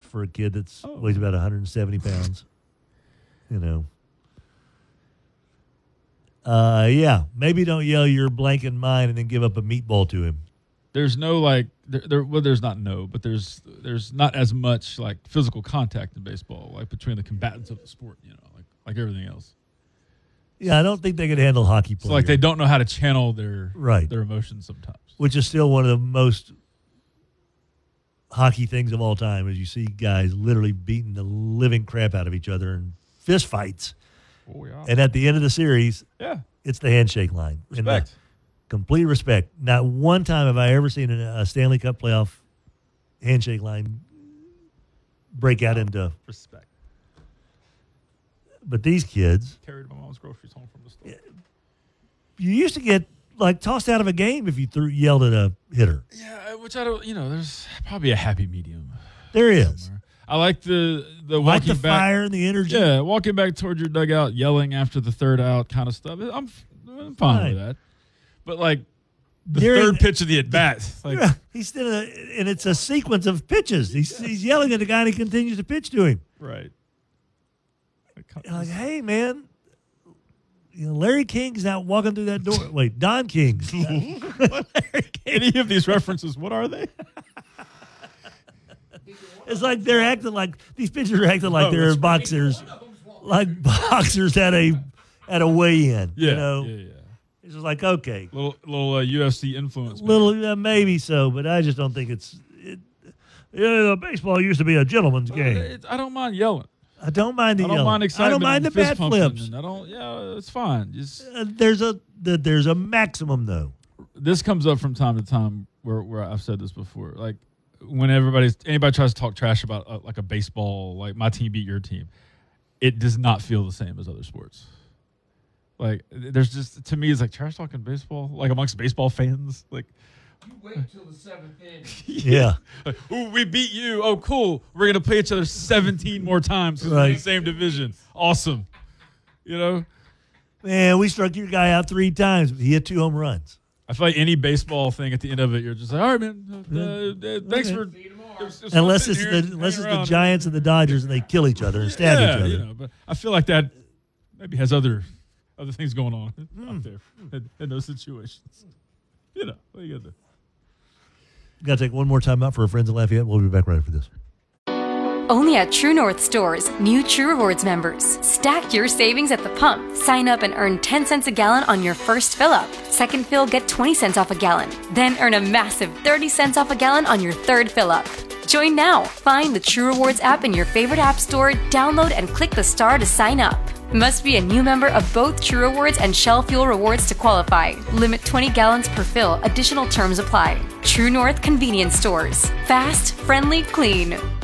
for a kid that's weighs about 170 pounds. Yeah, maybe don't yell you're blank in mine and then give up a meatball to him. There's no there's not as much like physical contact in baseball, like between the combatants of the sport, like everything else. Yeah, I don't think they could handle hockey players. So like they don't know how to channel their emotions sometimes. Which is still one of the most hockey things of all time, is you see guys literally beating the living crap out of each other in fist fights. Oh, yeah. And at the end of the series, it's the handshake line. Respect. Complete respect. Not one time have I ever seen a Stanley Cup playoff handshake line break out into respect. But these kids carried my mom's groceries home from the store. You used to get tossed out of a game if you yelled at a hitter. Yeah, which I don't. There's probably a happy medium. There is. Somewhere. I like the like walking the back, fire and the energy. Yeah, walking back towards your dugout, yelling after the third out kind of stuff. I'm fine with that. But like the third pitch of the at bat, he's still and it's a sequence of pitches. He's yelling at the guy and he continues to pitch to him. Right. Like, hey man, Larry King's not walking through that door. Wait, Don King's. Any of these references? What are they? It's like they're acting like these pitchers are acting like they're boxers, like boxers at a weigh-in. Yeah. It's just like okay, little UFC influence. Maybe so, but I just don't think it's. Baseball used to be a gentleman's game. I don't mind yelling. I don't mind the yelling. I don't mind excitement. I don't mind the bat flips. I don't. Yeah, it's fine. Just there's a maximum though. This comes up from time to time where I've said this before. Like when anybody tries to talk trash about like a baseball, like my team beat your team, it does not feel the same as other sports. Like there's just, to me, it's like trash talking baseball, like amongst baseball fans. Like you wait until the 7th inning. Yeah. Like, ooh, we beat you. Oh, cool. We're gonna play each other 17 more times because we're in the same division. Awesome. Man, we struck your guy out 3 times, but he hit 2 home runs. I feel like any baseball thing at the end of it, you're just like, all right, man. Thanks for. Unless it's the Giants and the Dodgers and they kill each other and stab each other. But I feel like that maybe has other things going on out there in those situations. What are you gonna do? Got to take one more time out for our friends at Lafayette. We'll be back right after this. Only at True North stores, new True Rewards members. Stack your savings at the pump. Sign up and earn 10 cents a gallon on your first fill-up. Second fill, get 20 cents off a gallon. Then earn a massive 30 cents off a gallon on your third fill-up. Join now. Find the True Rewards app in your favorite app store, download and click the star to sign up. Must be a new member of both True Rewards and Shell Fuel Rewards to qualify. Limit 20 gallons per fill. Additional terms apply. True North Convenience Stores. Fast, friendly, clean.